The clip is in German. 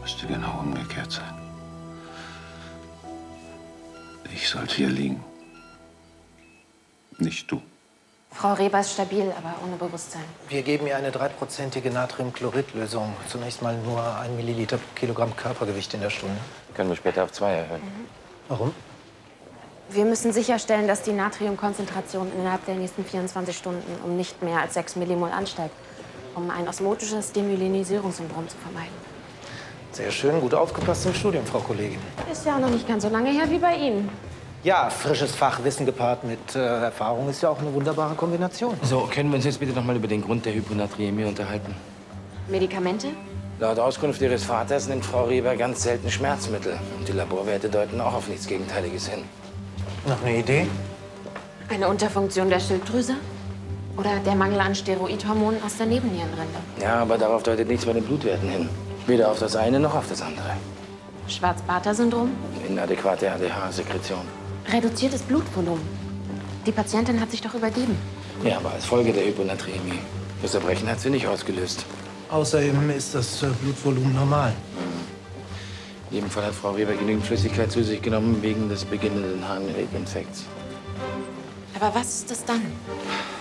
Müsste genau umgekehrt sein. Ich sollte hier liegen. Nicht du. Frau Reber ist stabil, aber ohne Bewusstsein. Wir geben ihr eine 3%ige Natriumchloridlösung. Zunächst mal nur 1 Milliliter pro Kilogramm Körpergewicht in der Stunde. Können wir später auf 2 erhöhen. Warum? Wir müssen sicherstellen, dass die Natriumkonzentration innerhalb der nächsten 24 Stunden um nicht mehr als 6 Millimol ansteigt, um ein osmotisches Demyelinisierungssyndrom zu vermeiden. Sehr schön, gut aufgepasst im Studium, Frau Kollegin. Ist ja auch noch nicht ganz so lange her wie bei Ihnen. Ja, frisches Fachwissen gepaart mit Erfahrung ist ja auch eine wunderbare Kombination. So, können wir uns jetzt bitte noch mal über den Grund der Hyponatremie unterhalten? Medikamente? Laut Auskunft Ihres Vaters nimmt Frau Reber ganz selten Schmerzmittel. Und die Laborwerte deuten auch auf nichts Gegenteiliges hin. Noch eine Idee? Eine Unterfunktion der Schilddrüse? Oder der Mangel an Steroidhormonen aus der Nebennierenrinde? Ja, aber darauf deutet nichts bei den Blutwerten hin. Weder auf das eine noch auf das andere. Schwarz-Barter-Syndrom? Inadäquate ADH-Sekretion. Reduziertes Blutvolumen. Die Patientin hat sich doch übergeben. Ja, aber als Folge der Hyponatremie. Das Erbrechen hat sie nicht ausgelöst. Außerdem ist das Blutvolumen normal. In jedem Fall hat Frau Reber genügend Flüssigkeit zu sich genommen wegen des beginnenden Harnweginfekts. Aber was ist das dann?